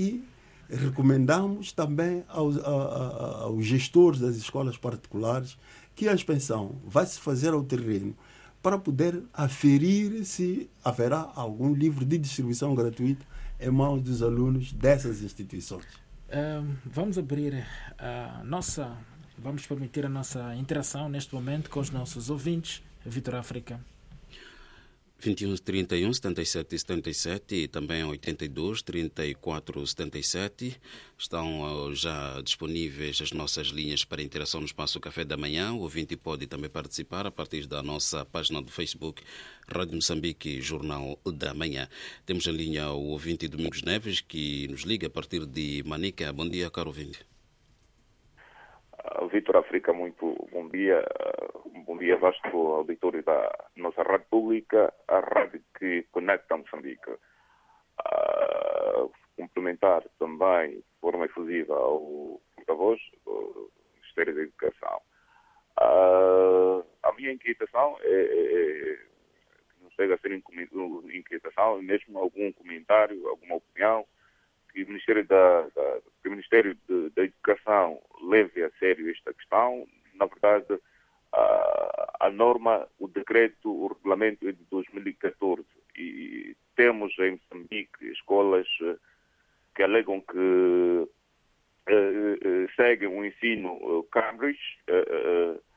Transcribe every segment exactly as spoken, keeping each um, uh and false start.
que recomendamos também aos, a, a, aos gestores das escolas particulares que a inspeção vai se fazer ao terreno para poder aferir se haverá algum livro de distribuição gratuita em mãos dos alunos dessas instituições. Um, vamos abrir a nossa, vamos permitir a nossa interação neste momento com os nossos ouvintes. Vitor África. vinte e um, trinta e um, setenta e sete, setenta e sete e também oitenta e dois, trinta e quatro, setenta e sete. Estão uh, já disponíveis as nossas linhas para interação no Espaço Café da Manhã. O ouvinte pode também participar a partir da nossa página do Facebook Rádio Moçambique, Jornal da Manhã. Temos em linha o ouvinte Domingos Neves, que nos liga a partir de Manica. Bom dia, caro ouvinte. Uh, Vitor África, muito bom dia. Uh, bom dia, vasto auditório da nossa rádio pública, a rádio que conecta Moçambique. Uh, complementar também de forma efusiva ao porta-voz do Ministério da Educação. Uh, a minha inquietação é, é, é não chega a ser inquietação, é mesmo algum comentário, alguma opinião, que o Ministério da, da, que o Ministério de, da Educação leve a sério esta questão. Na verdade, a, a norma, o decreto, o regulamento é de dois mil e catorze e temos em Moçambique escolas que alegam que uh, uh, seguem o ensino uh, Cambridge uh, uh,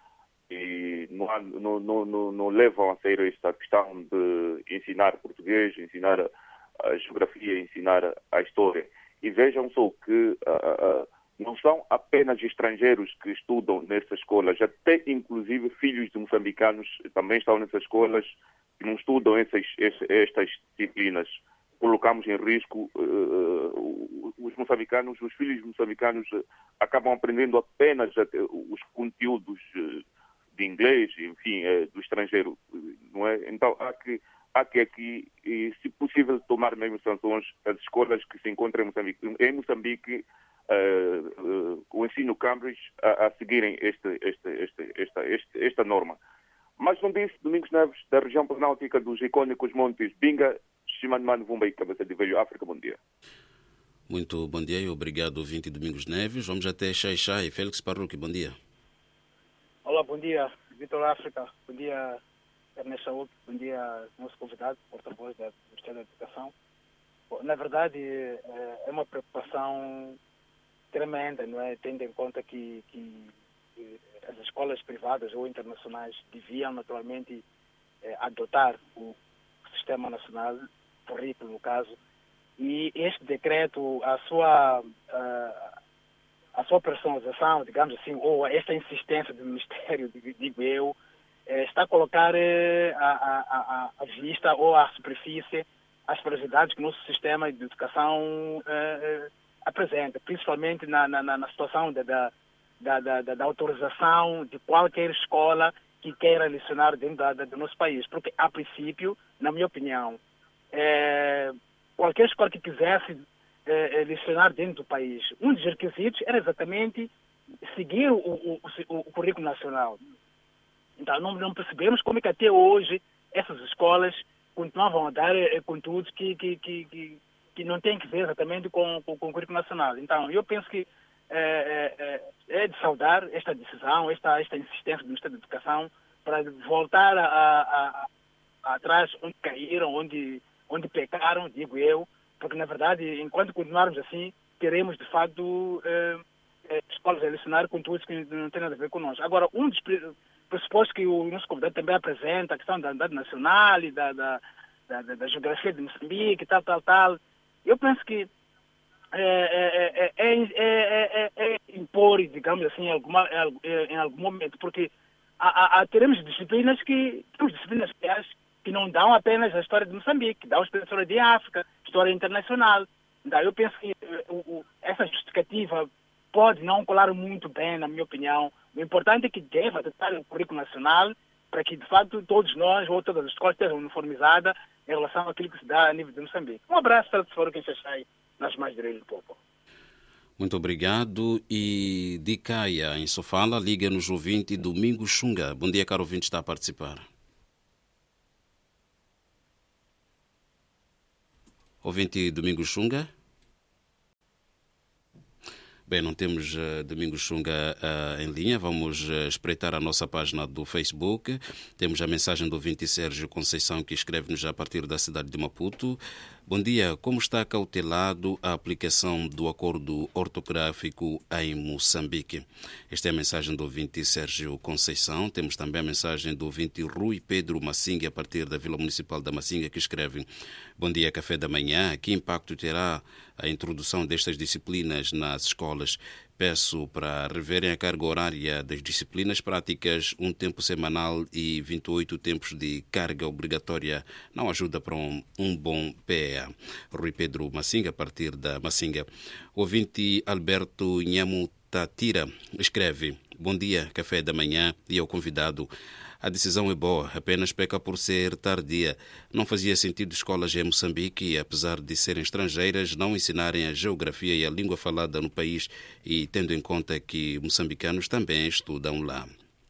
e não, não, não, não, não levam a sério esta questão de ensinar português, ensinar a, a geografia, ensinar a história. E vejam só que uh, uh, não são apenas estrangeiros que estudam nessas escolas, até inclusive filhos de moçambicanos também estão nessas escolas que não estudam essas, estas disciplinas. Colocamos em risco uh, os moçambicanos, os filhos moçambicanos uh, acabam aprendendo apenas uh, os conteúdos uh, de inglês, enfim, uh, do estrangeiro, não é? Então há que há que aqui, se possível, tomar mesmo sanções às escolas que se encontram em Moçambique. Em Moçambique, uh, uh, o ensino Cambridge a, a seguirem este, este, este, esta, este, esta norma. Mas não disse Domingos Neves, da região planáutica dos icônicos montes Binga, Chimanimano, Vumba e Cabeça de Velho, África. Bom dia. Muito bom dia e obrigado, ouvinte Domingos Neves. Vamos até Xai Xai. Félix Parruque, bom dia. Olá, bom dia, Vitor África. Bom dia, Ernesto Saúde. Bom dia, nosso convidado, porta-voz da Ministério da Educação. Bom, na verdade, é uma preocupação tremenda, não é? Tendo em conta que, que as escolas privadas ou internacionais deviam naturalmente eh, adotar o sistema nacional, currículo no caso, e este decreto, a sua, a, a sua personalização, digamos assim, ou esta insistência do Ministério, digo eu, eh, está a colocar eh, a, a, a vista ou à superfície as fragilidades que o nosso sistema de educação eh, apresenta, principalmente na, na, na situação da, da Da, da, da autorização de qualquer escola que queira lecionar dentro da, da, do nosso país. Porque, a princípio, na minha opinião, é, qualquer escola que quisesse é, lecionar dentro do país, um dos requisitos era exatamente seguir o, o, o, o currículo nacional. Então, não, não percebemos como é que até hoje essas escolas continuavam a dar é, conteúdos que, que, que, que, que não têm que ver exatamente com, com, com o currículo nacional. Então, eu penso que É, é, é de saudar esta decisão, esta, esta insistência do Ministério da Educação para voltar a, a, a, atrás onde caíram, onde, onde pecaram, digo eu, porque na verdade, enquanto continuarmos assim, teremos de facto é, é, escolas a lecionar conteúdos que não têm nada a ver connosco. Agora, um dos pressupostos que o nosso convidado também apresenta, a questão da unidade nacional e da, da, da, da geografia de Moçambique, tal, tal, tal, eu penso que É, é, é, é, é, é impor, digamos assim, em, alguma, em algum momento, porque há, há, teremos disciplinas que temos disciplinas que não dão apenas a história de Moçambique, dão a história de África, história internacional. Então, eu penso que o, o, essa justificativa pode não colar muito bem, na minha opinião. O importante é que deve adotar o currículo nacional para que, de facto, todos nós ou todas as escolas estejam uniformizadas em relação àquilo que se dá a nível de Moçambique. Um abraço para o que Xaxai, nas mais direitos do povo. Muito obrigado. E de Caia, em Sofala, liga-nos o ouvinte Domingo Xunga. Bom dia, caro ouvinte, está a participar. Ouvinte Domingo Xunga. Bem, não temos uh, Domingos Xunga uh, em linha. Vamos uh, espreitar a nossa página do Facebook. Temos a mensagem do ouvinte Sérgio Conceição, que escreve-nos a partir da cidade de Maputo. Bom dia. Como está cautelado a aplicação do acordo ortográfico em Moçambique? Esta é a mensagem do ouvinte Sérgio Conceição. Temos também a mensagem do ouvinte Rui Pedro Massinga, a partir da Vila Municipal da Massinga, que escreve: Bom dia, café da manhã. Que impacto terá a introdução destas disciplinas nas escolas? Peço para reverem a carga horária das disciplinas práticas, um tempo semanal e vinte e oito tempos de carga obrigatória não ajuda para um, um bom P E A. Rui Pedro Massinga, a partir da Massinga. Ouvinte Alberto Nhamo Tatira escreve: Bom dia, café da manhã e ao convidado. A decisão é boa, apenas peca por ser tardia. Não fazia sentido escolas em Moçambique, apesar de serem estrangeiras, não ensinarem a geografia e a língua falada no país, e tendo em conta que moçambicanos também estudam lá.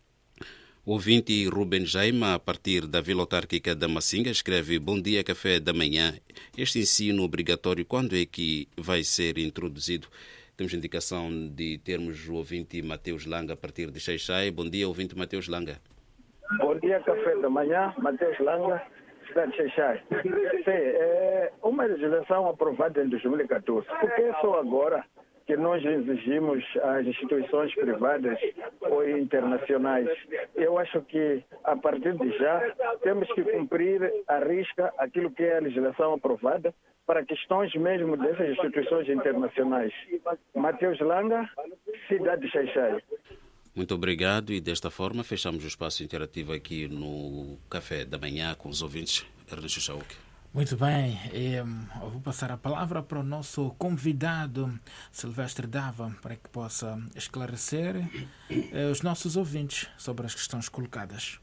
O ouvinte Ruben Jaima, a partir da Vila Autárquica da Massinga, escreve: Bom dia, café da manhã. Este ensino obrigatório, quando é que vai ser introduzido? Temos indicação de termos o ouvinte Mateus Langa, a partir de Xai-Xai. Bom dia, ouvinte Mateus Langa. Bom dia, café da manhã, Mateus Langa, cidade de Xai-Xai. Sim, é uma legislação aprovada em dois mil e catorze. Por que só agora que nós exigimos às instituições privadas ou internacionais? Eu acho que, a partir de já, temos que cumprir à risca aquilo que é a legislação aprovada para questões mesmo dessas instituições internacionais. Mateus Langa, cidade de Xai-Xai. Muito obrigado, e desta forma fechamos o espaço interativo aqui no Café da Manhã com os ouvintes. Ernesto Chauk. Muito bem, eu vou passar a palavra para o nosso convidado Silvestre Dava, para que possa esclarecer eh, os nossos ouvintes sobre as questões colocadas.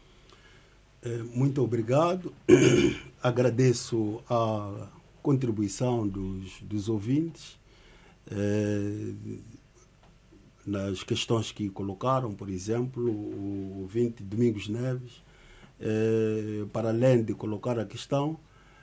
Muito obrigado. Agradeço a contribuição dos, dos ouvintes eh, nas questões que colocaram. Por exemplo, o ouvinte Domingos Neves, eh, para além de colocar a questão,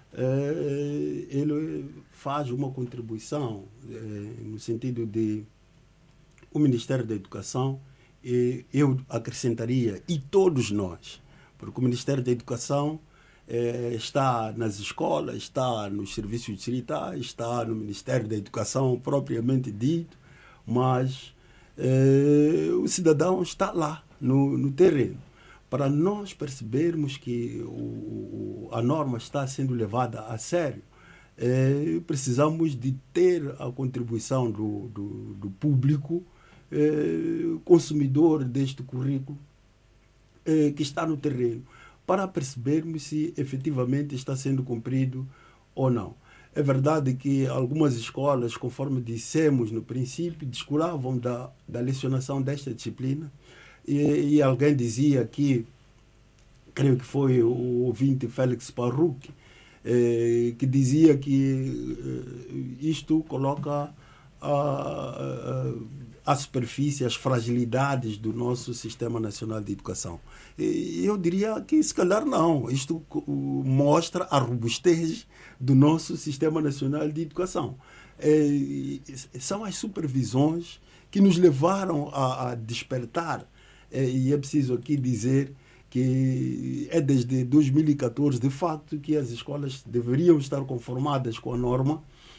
eh, ele faz uma contribuição eh, no sentido de o Ministério da Educação, e eu acrescentaria, e todos nós, porque o Ministério da Educação eh, está nas escolas, está nos serviços distritais, está no Ministério da Educação propriamente dito, mas eh, o cidadão está lá, no, no terreno. Para nós percebermos que o, a norma está sendo levada a sério, eh, precisamos de ter a contribuição do, do, do público eh, consumidor deste currículo, eh, que está no terreno, para percebermos se efetivamente está sendo cumprido ou não. É verdade que algumas escolas, conforme dissemos no princípio, descuravam da, da lecionação desta disciplina, e, e alguém dizia que, creio que foi o ouvinte Félix Parruque, eh, que dizia que eh, isto coloca a, a, à superfície as fragilidades do nosso Sistema Nacional de Educação. E eu diria que, se calhar, não. Isto mostra a robustez do nosso Sistema Nacional de Educação. É, são as supervisões que nos levaram a, a despertar, é, e é preciso aqui dizer que é desde dois mil e catorze, de facto, que as escolas deveriam estar conformadas com a norma,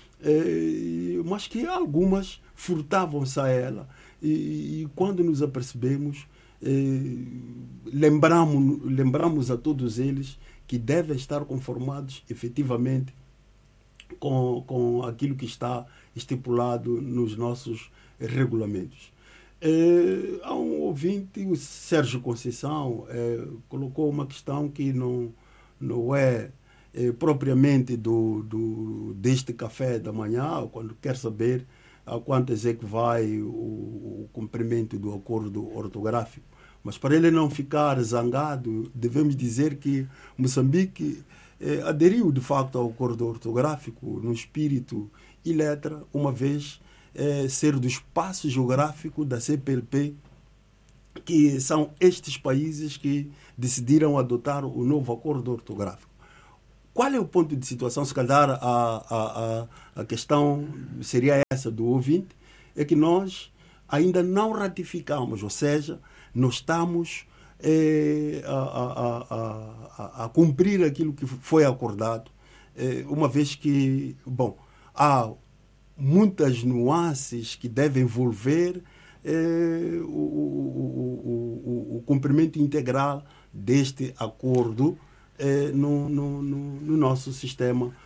é, mas que algumas furtavam-se a ela. E, e quando nos apercebemos, eh, lembramos, lembramos a todos eles que devem estar conformados efetivamente com, com aquilo que está estipulado nos nossos regulamentos. Eh, há um ouvinte, o Sérgio Conceição, eh, colocou uma questão que não, não é eh, propriamente do, do, deste café da manhã, quando quer saber a quantas é que vai o, o cumprimento do acordo ortográfico. Mas para ele não ficar zangado, devemos dizer que Moçambique eh, aderiu de facto ao acordo ortográfico no espírito e letra, uma vez eh, ser do espaço geográfico da C P L P, que são estes países que decidiram adotar o novo acordo ortográfico. Qual é o ponto de situação? Se calhar a, a, a, a questão seria essa do ouvinte. é que nós ainda não ratificamos, ou seja, nós estamos eh, a, a, a, a, a cumprir aquilo que foi acordado, eh, uma vez que, bom, há muitas nuances que devem envolver eh, o, o, o, o, o cumprimento integral deste acordo eh, no, no, no, no nosso sistema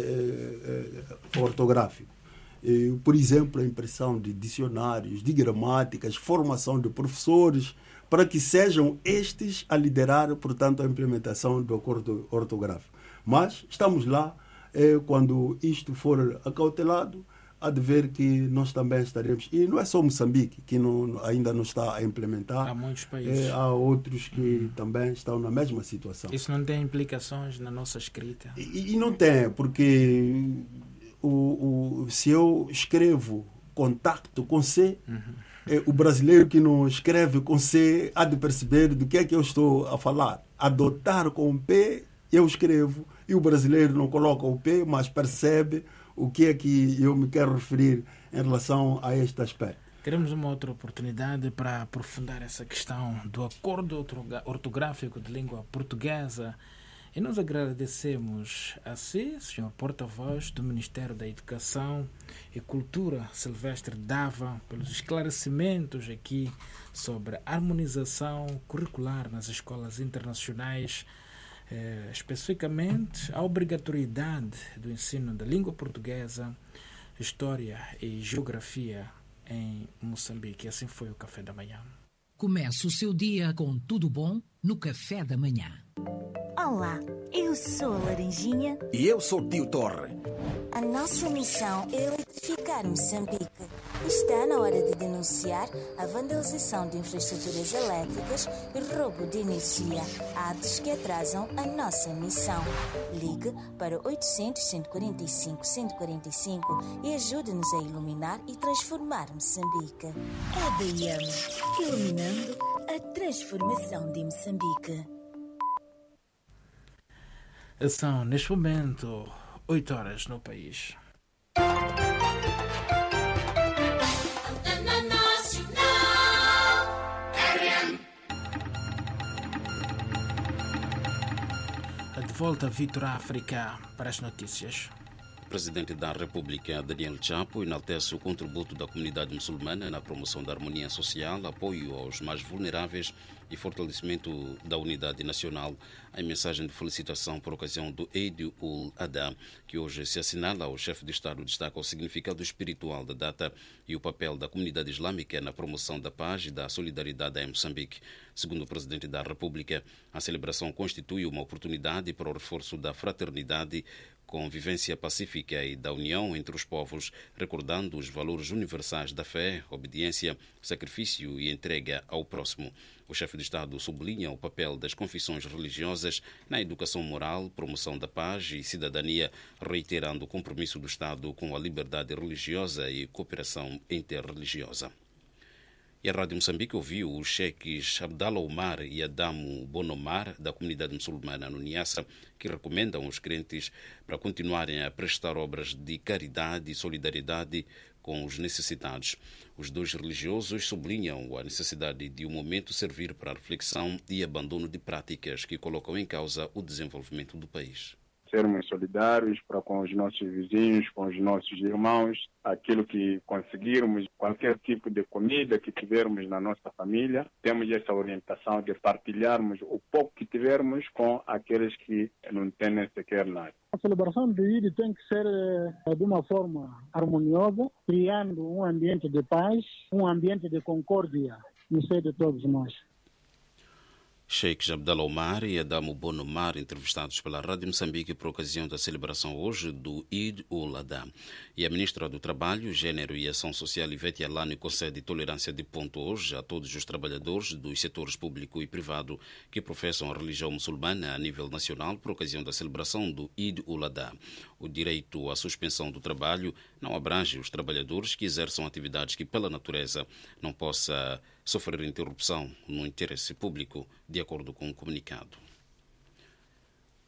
eh, eh, ortográfico. Eh, por exemplo, a impressão de dicionários, de gramáticas, formação de professores, para que sejam estes a liderar, portanto, a implementação do acordo ortográfico. Mas estamos lá, eh, quando isto for acautelado, há de ver que nós também estaremos, e não é só Moçambique que não, ainda não está a implementar, há muitos países, é, há outros que uhum. também estão na mesma situação. Isso não tem implicações na nossa escrita? E, e não tem, porque o, o, se eu escrevo contacto com C, uhum. é, o brasileiro que não escreve com C há de perceber do que é que eu estou a falar. Adotar com P, eu escrevo, e o brasileiro não coloca o P, mas percebe o que é que eu me quero referir em relação a este aspecto. Teremos uma outra oportunidade para aprofundar essa questão do acordo ortográfico de língua portuguesa. E nós agradecemos a si, senhor porta-voz do Ministério da Educação e Cultura, Silvestre Dava, pelos esclarecimentos aqui sobre a harmonização curricular nas escolas internacionais, Eh, especificamente a obrigatoriedade do ensino da língua portuguesa, história e geografia em Moçambique. Assim foi o Café da Manhã. Comece o seu dia com tudo bom no Café da Manhã. Olá, eu sou a Laranjinha. E eu sou o Tio Torre. A nossa missão é eletrificar Moçambique. Está na hora de denunciar a vandalização de infraestruturas elétricas e roubo de energia, atos que atrasam a nossa missão. Ligue para oitocentos, cento e quarenta e cinco, cento e quarenta e cinco e ajude-nos a iluminar e transformar Moçambique. É B M, iluminando a transformação de Moçambique. São, neste momento, oito horas no país. De volta a Vitor África para as notícias. O presidente da República, Daniel Chapo, enaltece o contributo da comunidade muçulmana na promoção da harmonia social, apoio aos mais vulneráveis e fortalecimento da unidade nacional. Em mensagem de felicitação por ocasião do Eid ul-Adha, que hoje se assinala, o chefe de Estado destaca o significado espiritual da data e o papel da comunidade islâmica na promoção da paz e da solidariedade em Moçambique. Segundo o presidente da República, a celebração constitui uma oportunidade para o reforço da fraternidade, convivência pacífica e da união entre os povos, recordando os valores universais da fé, obediência, sacrifício e entrega ao próximo. O chefe de Estado sublinha o papel das confissões religiosas na educação moral, promoção da paz e cidadania, reiterando o compromisso do Estado com a liberdade religiosa e cooperação interreligiosa. E a Rádio Moçambique ouviu os cheques Abdallah Omar e Adamo Bonomar, da comunidade muçulmana no Niassa, que recomendam os crentes para continuarem a prestar obras de caridade e solidariedade com os necessitados. Os dois religiosos sublinham a necessidade de o momento servir para a reflexão e abandono de práticas que colocam em causa o desenvolvimento do país. Sermos solidários para com os nossos vizinhos, com os nossos irmãos, aquilo que conseguirmos, qualquer tipo de comida que tivermos na nossa família, temos essa orientação de partilharmos o pouco que tivermos com aqueles que não têm nem sequer nada. A celebração do Eid tem que ser de uma forma harmoniosa, criando um ambiente de paz, um ambiente de concórdia no seio de todos nós. Sheikh Abdallah Omar e Adamo Bonomar, entrevistados pela Rádio Moçambique por ocasião da celebração hoje do Eid ul-Adha. E a ministra do Trabalho, Gênero e Ação Social, Ivete Alane, concede tolerância de ponto hoje a todos os trabalhadores dos setores público e privado que professam a religião muçulmana a nível nacional por ocasião da celebração do Eid ul-Adha. O direito à suspensão do trabalho não abrange os trabalhadores que exerçam atividades que, pela natureza, não possa sofrer interrupção no interesse público, de acordo com o comunicado.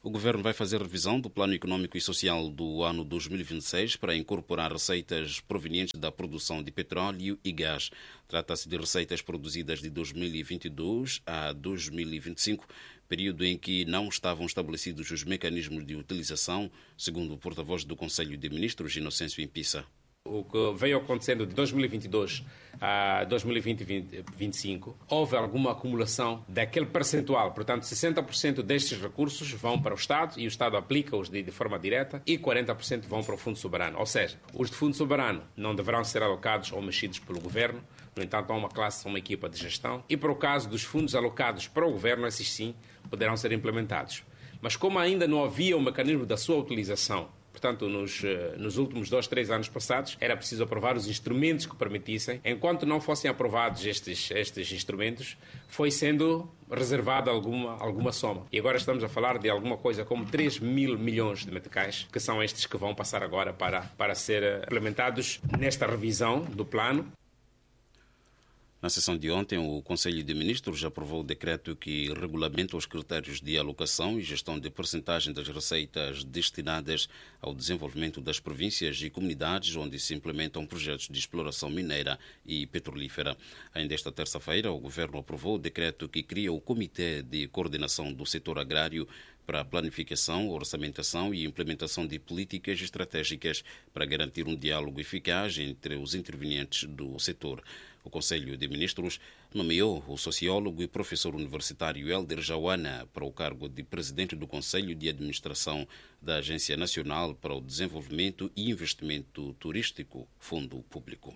O Governo vai fazer revisão do Plano Econômico e Social do ano dois mil e vinte e seis para incorporar receitas provenientes da produção de petróleo e gás. Trata-se de receitas produzidas de dois mil e vinte e dois a dois mil e vinte e cinco, período em que não estavam estabelecidos os mecanismos de utilização, segundo o porta-voz do Conselho de Ministros, Inocêncio Impissa. O que veio acontecendo de dois mil e vinte e dois a dois mil e vinte e vinte e cinco, houve alguma acumulação daquele percentual. Portanto, sessenta por cento destes recursos vão para o Estado e o Estado aplica-os de, de forma direta e quarenta por cento vão para o Fundo Soberano. Ou seja, os de Fundo Soberano não deverão ser alocados ou mexidos pelo Governo. No entanto, há uma classe, uma equipa de gestão. E para o caso dos fundos alocados para o Governo, esses sim poderão ser implementados. Mas como ainda não havia o mecanismo da sua utilização, portanto, nos, nos últimos dois, três anos passados, era preciso aprovar os instrumentos que permitissem. Enquanto não fossem aprovados estes, estes instrumentos, foi sendo reservada alguma, alguma soma. E agora estamos a falar de alguma coisa como três mil milhões de meticais, que são estes que vão passar agora para, para ser implementados nesta revisão do plano. Na sessão de ontem, o Conselho de Ministros aprovou o decreto que regulamenta os critérios de alocação e gestão de percentagem das receitas destinadas ao desenvolvimento das províncias e comunidades onde se implementam projetos de exploração mineira e petrolífera. Ainda esta terça-feira, o Governo aprovou o decreto que cria o Comitê de Coordenação do Setor Agrário para a planificação, orçamentação e implementação de políticas estratégicas para garantir um diálogo eficaz entre os intervenientes do setor. O Conselho de Ministros nomeou o sociólogo e professor universitário Helder Jauana para o cargo de presidente do Conselho de Administração da Agência Nacional para o Desenvolvimento e Investimento Turístico, Fundo Público.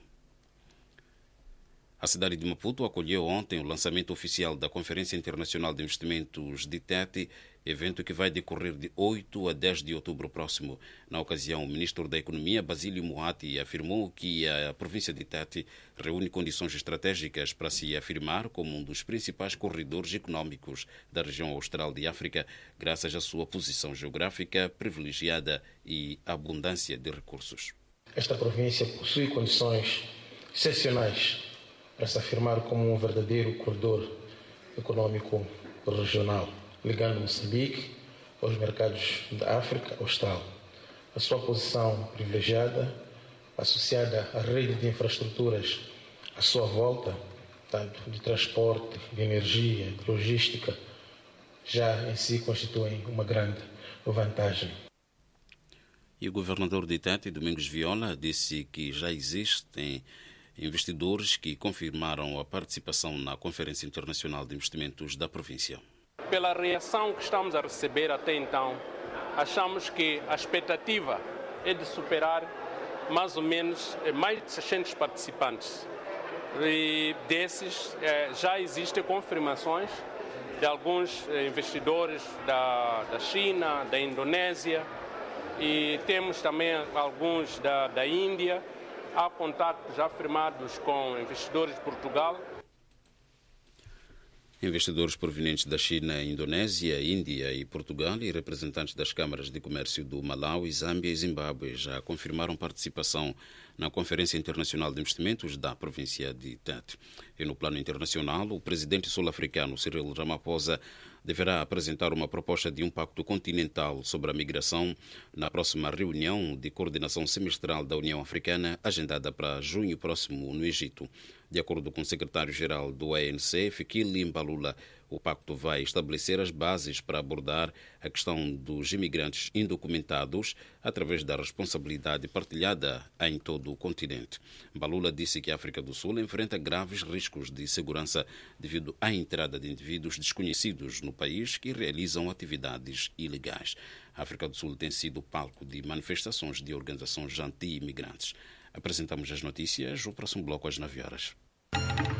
A cidade de Maputo acolheu ontem o lançamento oficial da Conferência Internacional de Investimentos de Tete, evento que vai decorrer de oito a dez de outubro próximo. Na ocasião, o ministro da Economia, Basílio Moati, afirmou que a província de Tete reúne condições estratégicas para se afirmar como um dos principais corredores econômicos da região austral de África, graças à sua posição geográfica privilegiada e abundância de recursos. Esta província possui condições excepcionais para se afirmar como um verdadeiro corredor econômico regional, ligando Moçambique aos mercados da África Austral. A sua posição privilegiada, associada à rede de infraestruturas à sua volta, tanto de transporte, de energia, de logística, já em si constituem uma grande vantagem. E o governador de Tete, Domingos Viola, disse que já existem investidores que confirmaram a participação na Conferência Internacional de Investimentos da província. Pela reação que estamos a receber até então, achamos que a expectativa é de superar mais ou menos mais de seiscentos participantes. E desses já existem confirmações de alguns investidores da, da China, da Indonésia, e temos também alguns da, da Índia. Há contatos já firmados com investidores de Portugal. Investidores provenientes da China, Indonésia, Índia e Portugal e representantes das câmaras de comércio do Malawi, Zâmbia e Zimbábue já confirmaram participação na Conferência Internacional de Investimentos da província de Tete. E no plano internacional, o presidente sul-africano Cyril Ramaphosa deverá apresentar uma proposta de um pacto continental sobre a migração na próxima reunião de coordenação semestral da União Africana, agendada para junho próximo no Egito. De acordo com o secretário-geral do A N C, Fikile Mbalula, o pacto vai estabelecer as bases para abordar a questão dos imigrantes indocumentados através da responsabilidade partilhada em todo o continente. Mbalula disse que a África do Sul enfrenta graves riscos de segurança devido à entrada de indivíduos desconhecidos no país que realizam atividades ilegais. A África do Sul tem sido palco de manifestações de organizações anti-imigrantes. Apresentamos as notícias, o próximo bloco às nove horas.